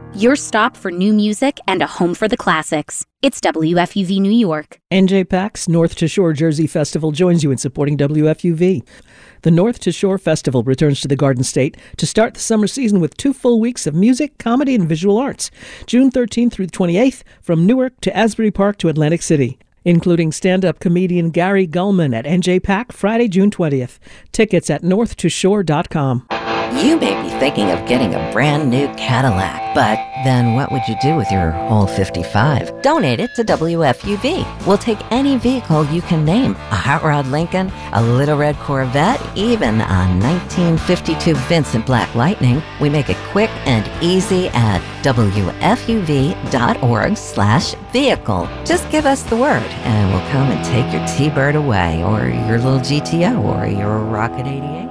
your stop for new music and a home for the classics. It's WFUV New York. NJPAC's North to Shore Jersey Festival joins you in supporting WFUV. The North to Shore Festival returns to the Garden State to start the summer season with 2 full weeks of music, comedy, and visual arts, June 13th through 28th, from Newark to Asbury Park to Atlantic City, including stand-up comedian Gary Gulman at NJPAC Friday, June 20th. Tickets at northtoshore.com. You may be thinking of getting a brand new Cadillac, but then what would you do with your old 55? Donate it to WFUV. We'll take any vehicle you can name. A hot rod Lincoln, a little red Corvette, even a 1952 Vincent Black Lightning. We make it quick and easy at WFUV.org/vehicle. Just give us the word and we'll come and take your T-Bird away, or your little GTO, or your Rocket 88.